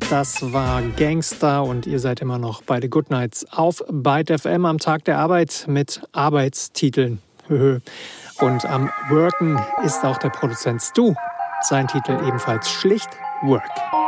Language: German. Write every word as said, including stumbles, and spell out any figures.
Das war Gangster und ihr seid immer noch bei The Good Nights auf Byte F M am Tag der Arbeit mit Arbeitstiteln. Und am Worken ist auch der Produzent Stu. Sein Titel ebenfalls schlicht Work.